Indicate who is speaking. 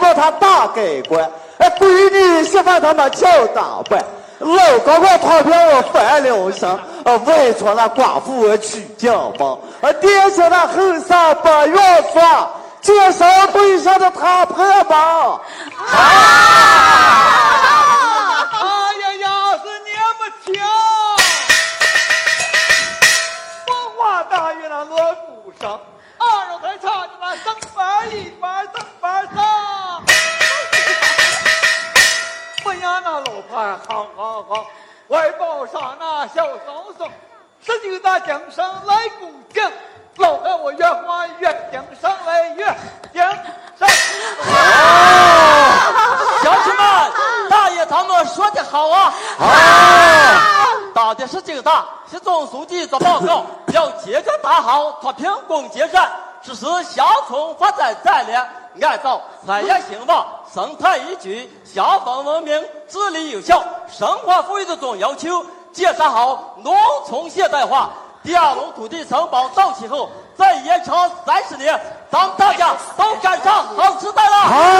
Speaker 1: 告他大改观，闺女媳妇他们俏打扮，老高高旁边我翻两声，外传那寡妇我娶将帮，殿下那后上把月刷，介绍对上的他盼吧。
Speaker 2: 哎呀呀，是你们听，风华大院那锣鼓声，二楼台唱的那声板一板声板声，不呀那老派好，外报上那小松松，19大江上来鼓劲，老汉我越话越精神来越精神。
Speaker 3: 乡亲们，大爷他们说的好啊！到的是9大，习总书记做报告，要接着打好脱贫攻坚战，实施乡村发展战略，按照产业兴旺、生态宜居、消防文明、治理有效、生活富裕的总要求，建设好农村现代化。第2轮土地承包到期后，再延长30年，咱们大家都赶上好时代了。